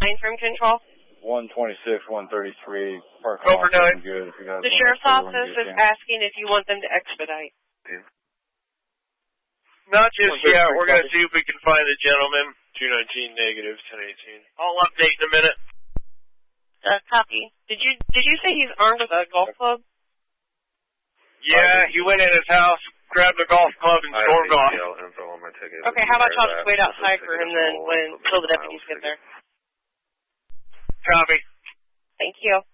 from control? 126, 133. Overnight. Good. If you guys The sheriff's office is asking if you want them to expedite. Not just yet. We're going to see if we can find the gentleman. 219 negative 1018. I'll update in a minute. Copy. Did you say he's armed with a golf club? Yeah, he went in his house, grabbed a golf club, and stormed off. Okay, how about y'all just wait outside for him then until the deputies get there? Copy. Thank you.